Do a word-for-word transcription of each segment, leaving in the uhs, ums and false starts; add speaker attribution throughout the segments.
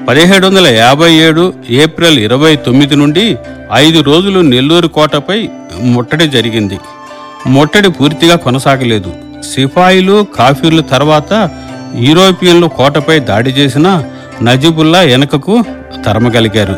Speaker 1: పదిహేడు వందల యాభై ఏడు ఏప్రిల్ ఇరవై తొమ్మిది నుండి ఐదు రోజులు నెల్లూరు కోటపై ముట్టడి జరిగింది. ముట్టడి పూర్తిగా కొనసాగలేదు. సిపాయిలు కాఫీర్ల తర్వాత యూరోపియన్లు కోటపై దాడి చేసిన నజీబుల్లా వెనకకు తరమగలిగారు.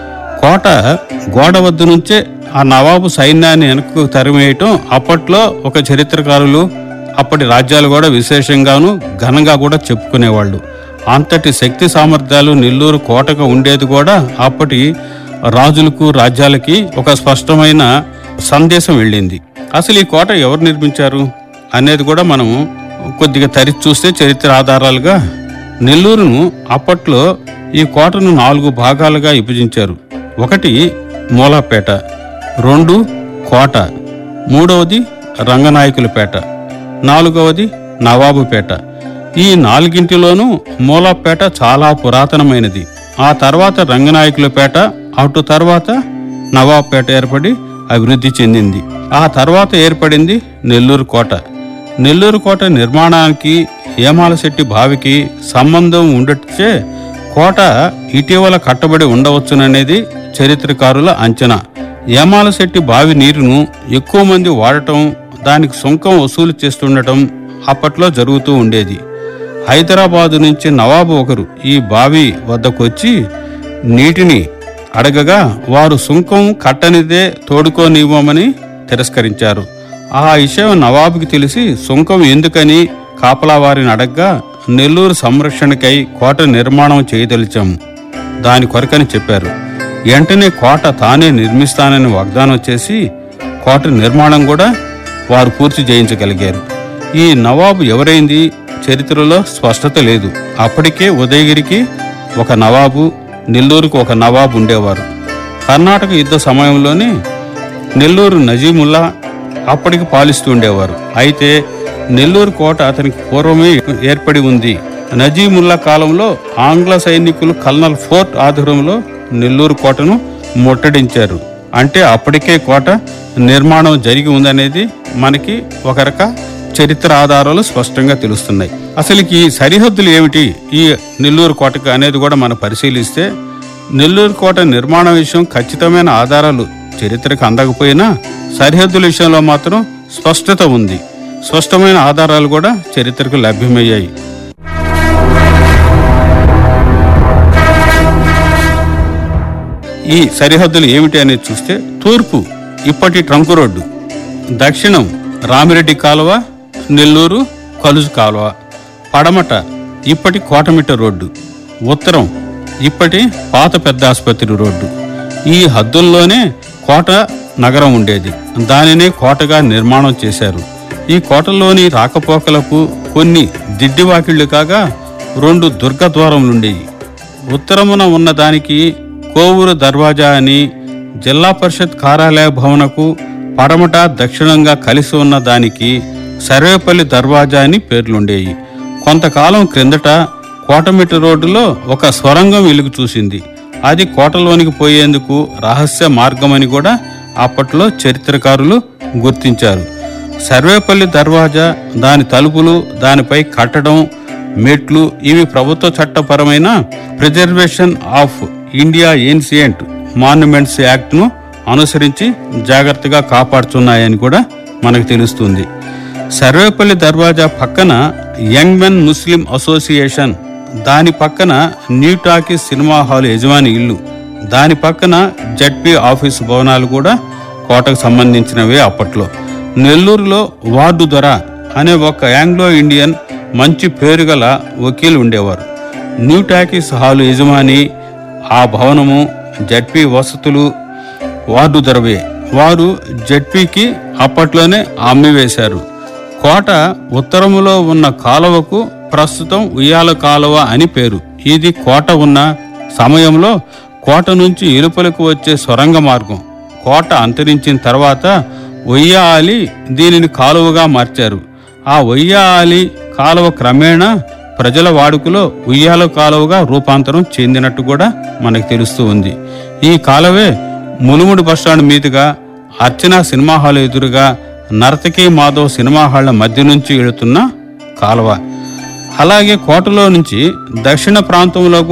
Speaker 1: కోట గోడ వద్ద నుంచే ఆ నవాబు సైన్యాన్ని వెనక్కు తరిమేయటం అప్పట్లో ఒక చరిత్రకారులు అప్పటి రాజ్యాలు కూడా విశేషంగాను ఘనంగా కూడా చెప్పుకునేవాళ్ళు. అంతటి శక్తి సామర్థ్యాలు నెల్లూరు కోటకు ఉండేది కూడా అప్పటి రాజులకు రాజ్యాలకి ఒక స్పష్టమైన సందేశం వెళ్ళింది. అసలు ఈ కోట ఎవరు నిర్మించారు అనేది కూడా మనం కొద్దిగా తరిచి చూస్తే చరిత్ర ఆధారాలుగా నెల్లూరును అప్పట్లో ఈ కోటను నాలుగు భాగాలుగా విభజించారు. ఒకటి మూలాపేట, రెండు కోట, మూడవది రంగనాయకులపేట, నాలుగవది నవాబుపేట. ఈ నాలుగింటిలోనూ మూలాపేట చాలా పురాతనమైనది. ఆ తర్వాత రంగనాయకులపేట, అటు తర్వాత నవాబుపేట ఏర్పడి అభివృద్ధి చెందింది. ఆ తర్వాత ఏర్పడింది నెల్లూరు కోట. నెల్లూరు కోట నిర్మాణానికి ఏమాలశెట్టి బావికి సంబంధం ఉండటచే కోట ఇటీవల కట్టబడి ఉండవచ్చుననేది చరిత్రకారుల అంచనా. ఏమాలశెట్టి బావి నీరును ఎక్కువ మంది వాడటం, దానికి సుంకం వసూలు చేస్తుండటం అప్పట్లో జరుగుతూ ఉండేది. హైదరాబాదు నుంచి నవాబు ఒకరు ఈ బావి వద్దకు వచ్చి నీటిని అడగగా వారు సుంకం కట్టనిదే తోడుకోనివ్వమని తిరస్కరించారు. ఆ విషయం నవాబుకి తెలిసి సుంకం ఎందుకని కాపలా వారిని అడగ్గా నెల్లూరు సంరక్షణకై కోట నిర్మాణం చేయదలిచాము, దాని కొరకని చెప్పారు. వెంటనే కోట తానే నిర్మిస్తానని వాగ్దానం చేసి కోట నిర్మాణం కూడా వారు పూర్తి చేయించగలిగారు. ఈ నవాబు ఎవరైంది చరిత్రలో స్పష్టత లేదు. అప్పటికే ఉదయగిరికి ఒక నవాబు, నెల్లూరుకు ఒక నవాబు ఉండేవారు. కర్ణాటక యుద్ధ సమయంలోనే నెల్లూరు నజీముల్లా అప్పటికి పాలిస్తూ ఉండేవారు. అయితే నెల్లూరు కోట అతనికి పూర్వమే ఏర్పడి ఉంది. నజీముల్లా కాలంలో ఆంగ్ల సైనికులు కల్నల్ ఫోర్ట్ ఆధ్వర్యంలో నెల్లూరు కోటను ముట్టడించారు. అంటే అప్పటికే కోట నిర్మాణం జరిగి ఉందనేది మనకి ఒక రక చరిత్ర ఆధారాలు స్పష్టంగా తెలుస్తున్నాయి. అసలుకి సరిహద్దులు ఏమిటి ఈ నెల్లూరు కోటకు అనేది కూడా మనం పరిశీలిస్తే నెల్లూరు కోట నిర్మాణ విషయం ఖచ్చితమైన ఆధారాలు చరిత్రకు అందకపోయినా సరిహద్దుల విషయంలో మాత్రం స్పష్టత ఉంది. స్పష్టమైన ఆధారాలు కూడా చరిత్రకు లభ్యమయ్యాయి. ఈ సరిహద్దులు ఏమిటి అనేది చూస్తే తూర్పు ఇప్పటి ట్రంక్ రోడ్డు, దక్షిణం రామిరెడ్డి కాలువ, నెల్లూరు కలుజు కాలువ, పడమట ఇప్పటి కోటమిట్ట రోడ్డు, ఉత్తరం ఇప్పటి పాత పెద్ద ఆసుపత్రి రోడ్డు. ఈ హద్దుల్లోనే కోట నగరం ఉండేది. దానినే కోటగా నిర్మాణం చేశారు. ఈ కోటలోని రాకపోకలకు కొన్ని దిడ్డివాకిళ్లు కాగా రెండు దుర్గద్వారములుండేవి. ఉత్తరమున ఉన్న దానికి కోవూరు దర్వాజా అని, జిల్లా పరిషత్ కార్యాలయ భవనకు పడమట దక్షిణంగా కలిసి ఉన్న దానికి సర్వేపల్లి దర్వాజా అని పేర్లుండేవి. కొంతకాలం క్రిందట కోటమిట్ట రోడ్డులో ఒక స్వరంగం వెలుగు చూసింది. అది కోటలోనికి పోయేందుకు రహస్య మార్గమని కూడా అప్పట్లో చరిత్రకారులు గుర్తించారు. సర్వేపల్లి దర్వాజా, దాని తలుపులు, దానిపై కట్టడం, మెట్లు ఇవి ప్రభుత్వ చట్టపరమైన ప్రిజర్వేషన్ ఆఫ్ ఇండియా ఏన్సియంట్ మాన్యుమెంట్స్ యాక్ట్ను అనుసరించి జాగ్రత్తగా కాపాడుతున్నాయని కూడా మనకు తెలుస్తుంది. సర్వేపల్లి దర్వాజా పక్కన యంగ్ మెన్ ముస్లిం అసోసియేషన్, దాని పక్కన న్యూ టాకీస్ సినిమా హాల్ యజమాని ఇల్లు, దాని పక్కన జడ్పీ ఆఫీసు భవనాలు కూడా కోటకు సంబంధించినవే. అప్పట్లో నెల్లూరులో వార్డు దొర అనే ఒక ఆంగ్లో ఇండియన్ మంచి పేరుగల వకీలు ఉండేవారు. న్యూ టాకీస్ హాల్ యజమాని, ఆ భవనము, జడ్పీ వసతులు వార్డు దొరవే. వారు జడ్పీకి అప్పట్లోనే అమ్మివేశారు. కోట ఉత్తరములో ఉన్న కాలువకు ప్రస్తుతం ఉయ్యాల కాలువ అని పేరు. ఇది కోట ఉన్న సమయంలో కోట నుంచి ఇలుపలకు వచ్చే సొరంగ మార్గం. కోట అంతరించిన తర్వాత ఉయ్యాలి దీనిని కాలువగా మార్చారు. ఆ ఉయ్యాలి కాలువ క్రమేణా ప్రజల వాడుకలో ఉయ్యాల కాలువగా రూపాంతరం చెందినట్టు కూడా మనకు తెలుస్తూ ఉంది. ఈ కాలువే ములుముడు బస్టాండ్ మీదుగా అర్చన సినిమా హాల్ ఎదురుగా నర్తకీ మాధవ్ సినిమా హాళ్ల మధ్య నుంచి వెళుతున్న కాలువ. అలాగే కోటలో నుంచి దక్షిణ ప్రాంతంలో